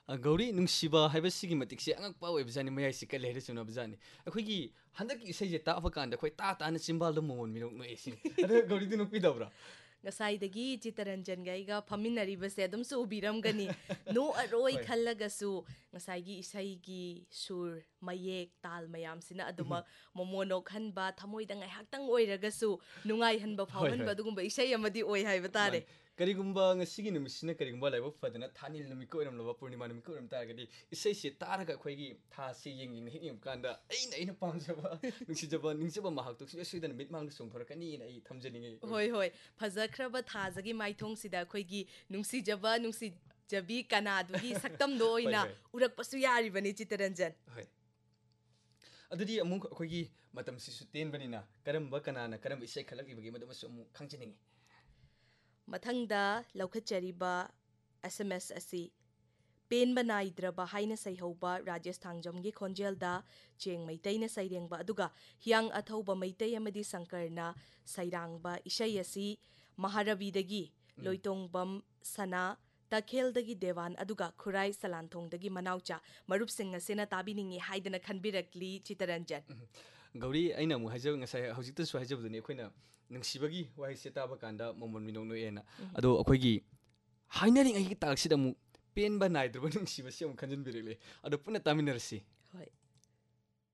ꯒꯧꯔꯤ ꯅꯨꯡꯁꯤꯕ ꯍꯥꯏꯕꯁꯤꯒꯤ ꯃꯇꯤꯛꯁꯦ ꯑꯉꯛꯄ ꯑꯣꯏꯕꯖꯥꯠꯅꯤ ꯃꯌꯥꯏꯁꯤ ꯀꯜꯂꯦ ꯍꯥꯏꯔ ꯆꯨꯝꯅꯕꯖꯥꯠꯅꯤ ꯑꯩꯈꯣꯏꯒꯤ ꯍꯟꯗꯛꯀꯤ ꯏꯁꯩꯁꯦ ꯇꯥꯕ ꯀꯥꯟꯗ ꯑꯩꯈꯣꯏ ꯇꯥꯅ ꯆꯤꯝꯕꯥꯜꯗ ꯃꯣꯃꯣꯟ ꯃꯤꯅꯣꯛ ꯅꯣꯛꯑꯦ ꯁꯤꯅꯤ ꯑꯗꯣ ꯒꯧꯔꯤꯗꯤ ꯅꯣꯛꯄꯤꯗꯕ꯭ꯔꯥ ꯉꯁꯥꯏꯗꯒꯤ ꯆꯤꯇꯔꯟꯖꯟꯒ ꯑꯩꯒ ꯐꯝꯃꯤꯟꯅꯔꯤꯕꯁꯦ ꯑꯗꯨꯝꯁꯨ ꯎꯕꯤꯔꯝꯒꯅꯤ ꯅꯣꯛꯑꯔꯣꯏ ꯍꯣꯏ ꯈꯜꯂꯒꯁꯨ ꯉꯁꯥꯏꯒꯤ ꯏꯁꯩꯒꯤ ꯁꯨꯔ ꯃꯌꯦꯛ ꯇꯥꯜ ꯃꯌꯥꯝꯁꯤꯅ ꯑꯗꯨꯃꯛ ꯃꯣꯃꯣ ꯅꯣꯛꯍꯟꯕ ꯊꯃꯣꯏꯗ ꯉꯥꯏꯍꯥꯛꯇꯪ ꯑꯣꯏꯔꯒꯁꯨ ꯅꯨꯡꯉꯥꯏꯍꯟꯕ ꯍꯣꯏ ꯐꯥꯎꯍꯟꯕ ꯍꯣꯏ ꯑꯗꯨꯒꯨꯝꯕ ꯏꯁꯩ ꯑꯃꯗꯤ ꯑꯣꯏ ꯍꯥꯏꯕ ꯇꯥꯔꯦ ꯃꯥꯅꯤ ꯀꯔꯤꯒꯨꯝꯕ ꯉꯁꯤꯒꯤ ꯅꯨꯃꯤꯠꯁꯤꯅ ꯀꯔꯤꯒꯨꯝꯕ ꯂꯥꯏꯕꯛ ꯐꯗꯅ ꯊꯥꯅꯤꯜ ꯅꯨꯃꯤꯠꯀ ꯑꯣꯏꯔꯝꯂꯕ ꯄꯨꯔꯅꯤꯃꯥ ꯅꯨꯃꯤꯠꯀ ꯑꯣꯏꯔꯝ ꯇꯥꯔꯒꯗꯤ ꯏꯁꯩꯁꯤ ꯇꯥꯔꯒ ꯑꯩꯈꯣꯏꯒꯤ ꯊꯥꯁꯤ ꯌꯦꯡ ꯌꯦꯡꯕ ꯀꯥꯟꯗ ꯑꯩꯅ ꯄꯥꯝꯖꯕ ꯅꯨꯡꯁꯤꯖꯕ ꯅꯤꯡꯖꯕ ꯃꯍꯥꯛꯇꯨ ꯁꯨꯡꯁꯣꯏ ꯁꯣꯏꯗꯅ ꯃꯤꯠꯃꯥꯡꯗ ꯆꯣꯡꯊꯣꯔꯛꯀꯅꯤꯅ ꯑꯩ ꯊꯝꯖꯅꯤꯡꯉꯤ ꯍꯣꯏ ꯍꯣꯏ ꯐꯖꯈ꯭ꯔꯕ ꯊꯥꯖꯒꯤ ꯃꯥꯏꯊꯣꯡꯁꯤꯗ ꯑꯩꯈꯣꯏꯒꯤ ꯅꯨꯡꯁꯤꯖꯕ ꯅꯨꯡꯁꯤꯖꯕꯤ ꯀꯅꯥꯗꯨꯒꯤ ꯁꯛꯇꯝꯗꯣ ꯍꯣꯏ ꯑꯣꯏꯅ ꯍꯣꯏ ꯎꯔꯛꯄꯁꯨ ꯌꯥꯔꯤꯕꯅꯤ ꯆꯤꯇꯔꯟꯖꯟ ꯍꯣꯏ ꯑꯗꯨꯗꯤ ꯑꯃꯨꯛ ꯑꯩꯈꯣꯏꯒꯤ ꯃꯇꯝꯁꯤꯁꯨ ꯇꯦꯟꯕꯅꯤꯅ ꯀꯔꯝꯕ ꯀꯅꯥꯅ ꯀꯔꯝꯕ ꯏꯁꯩ ꯈꯜꯂꯛꯂꯤꯕꯒꯦ ꯃꯗꯨꯃꯁꯨ ꯑꯃꯨꯛ ꯈꯪꯖꯅꯤꯡꯉꯤ ꯃꯊꯪꯗ ꯂꯧꯈꯠꯆꯔꯤꯕ SMS ꯑꯁꯤ ꯄꯦꯟꯕ ꯅꯥꯏꯗ꯭ꯔꯕ ꯍꯥꯏꯅ ꯁꯩꯍꯧꯕ ꯔꯥꯖꯦꯁ ꯊꯥꯡꯖꯝꯒꯤ ꯈꯣꯟꯖꯦꯜꯗ ꯆꯦꯡ ꯃꯩꯇꯩꯅ ꯁꯩꯔꯦꯡꯕ ꯑꯗꯨꯒ ꯍꯤꯌꯥꯡ ꯑꯊꯧꯕ ꯃꯩꯇꯩ ꯑꯃꯗꯤ ꯁꯪꯀꯔꯅ ꯁꯩꯔꯥꯡꯕ ꯏꯁꯩ ꯑꯁꯤ ꯃꯍꯥꯔꯕꯤꯗꯒꯤ ꯂꯣꯏꯇꯣꯡꯕꯝ ꯁꯅꯥ ꯇꯈꯦꯜꯗꯒꯤ ꯗꯦꯋꯥꯟ ꯑꯗꯨꯒ ꯈꯨꯔꯥꯏ ꯁꯂꯥꯟꯊꯣꯡꯗꯒꯤ ꯃꯅꯥꯎꯆꯥ ꯃꯔꯨꯞꯁꯤꯡ ꯑꯁꯤꯅ ꯇꯥꯕꯤꯅꯤꯡꯉꯤ ꯍꯥꯏꯗꯅ ꯈꯟꯕꯤꯔꯛꯂꯤ ꯆꯤꯇꯔꯟꯖꯟ ꯒꯧꯔꯤ ꯑꯩꯅ ꯑꯃꯨꯛ ꯍꯥꯏꯖꯕ ꯉꯁꯥꯏ ꯍꯧꯖꯤꯛꯇꯁꯨ ꯍꯥꯏꯖꯕꯗꯨꯅꯤ ꯑꯩꯈꯣꯏꯅ ꯅꯨꯡꯁꯤꯕꯒꯤ ꯋꯥꯍꯩꯁꯦ ꯇꯥꯕ ꯀꯥꯟꯗ ꯃꯣꯃꯣꯟ ꯃꯤꯅꯣꯛ ꯅꯣꯛꯑꯦꯅ ꯑꯗꯣ ꯑꯩꯈꯣꯏꯒꯤ ꯍꯥꯏꯅꯔꯤꯉꯩꯒꯤ ꯇꯥꯛꯁꯤꯗ ꯑꯃꯨꯛ ꯄꯦꯟꯕ ꯅꯥꯏꯗ꯭ꯔꯕ ꯅꯨꯡꯁꯤꯕꯁꯤ ꯑꯃꯨꯛ ꯈꯟꯖꯤꯟꯕꯤꯔꯛꯂꯦ ꯑꯗꯣ ꯄꯨꯟꯅ ꯇꯥꯃꯤꯟꯅꯔꯁꯤ ꯍꯣꯏ